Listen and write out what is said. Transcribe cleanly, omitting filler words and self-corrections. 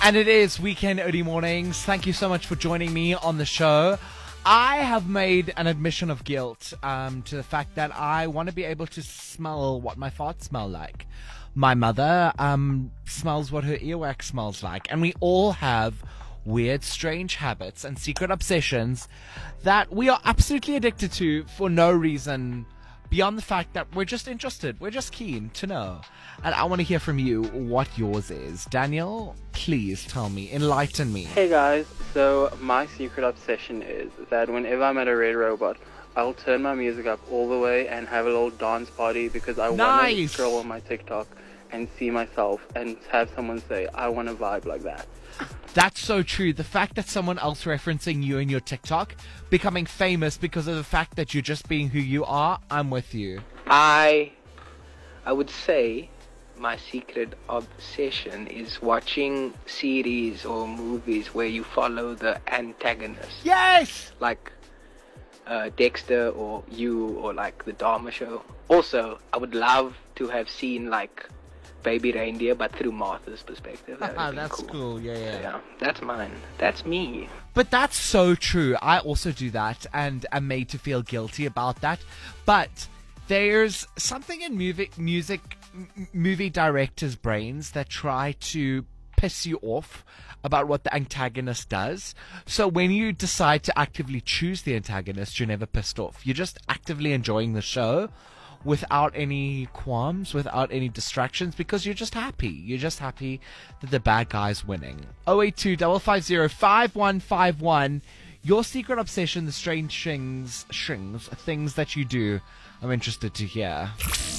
And it is Weekend Early Mornings. Thank you so much for joining me on the show. I have made an admission of guilt to the fact that I want to be able to smell what my farts smell like. My mother smells what her earwax smells like. And we all have weird, strange habits and secret obsessions that we are absolutely addicted to for no reason beyond the fact that we're just interested. We're just keen to know. And I want to hear from you what yours is. Daniel, please tell me. Enlighten me. Hey guys, so my secret obsession is that whenever I'm at a Red Robot, I'll turn my music up all the way and have a little dance party because I want to scroll on my TikTok and see myself and have someone say, I want to vibe like that. That's so true. The fact that someone else referencing you in your TikTok, becoming famous because of the fact that you're just being who you are, I'm with you. I would say my secret obsession is watching series or movies where you follow the antagonist. Yes! Like Dexter or You or like the Dharma Show. Also, I would love to have seen like Baby Reindeer, but through Martha's perspective. That's cool. Yeah. So, yeah, that's mine. That's me. But that's so true. I also do that and am made to feel guilty about that. But there's something in movie directors' brains that try to piss you off about what the antagonist does. So when you decide to actively choose the antagonist, you're never pissed off. You're just actively enjoying the show without any qualms, without any distractions, because you're just happy. You're just happy that the bad guy's winning. 082-550-5151. Your secret obsession, the strange things that you do. I'm interested to hear.